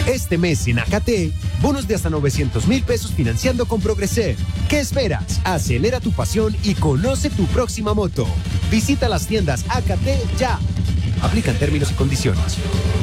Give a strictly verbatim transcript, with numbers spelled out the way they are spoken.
Este mes en Acate, bonos de hasta novecientos mil pesos financiando con Progreser. ¿Qué esperas? Acelera tu pasión y conoce tu próxima moto. Visita las tiendas Acate ya. Aplican términos y condiciones.